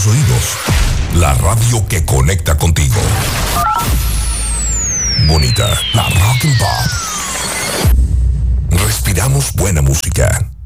oídos. La radio que conecta contigo. Bonita, la Rock and Pop. Respiramos buena música.